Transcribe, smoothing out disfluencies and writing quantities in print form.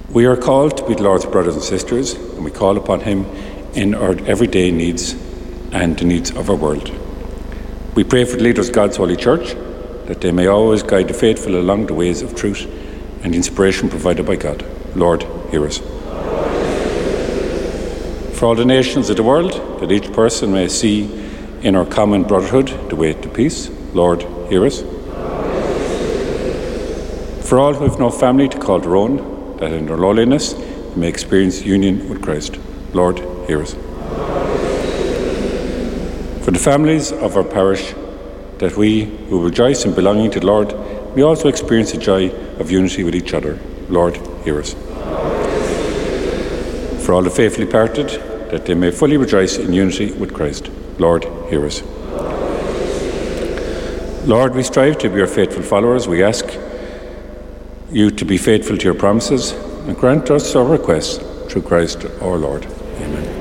We are called to be the Lord's brothers and sisters, and we call upon him in our everyday needs and the needs of our world. We pray for the leaders of God's Holy Church, that they may always guide the faithful along the ways of truth and inspiration provided by God. Lord, hear us. For all the nations of the world, that each person may see in our common brotherhood the way to peace. Lord, hear us. For all who have no family to call their own, that in their lowliness they may experience union with Christ. Lord, hear us. For the families of our parish, that we who rejoice in belonging to the Lord may also experience the joy of unity with each other. Lord, hear us. For all the faithfully parted, that they may fully rejoice in unity with Christ. Lord, hear us. Lord, we strive to be your faithful followers. We ask you to be faithful to your promises and grant us our requests through Christ our Lord. Amen.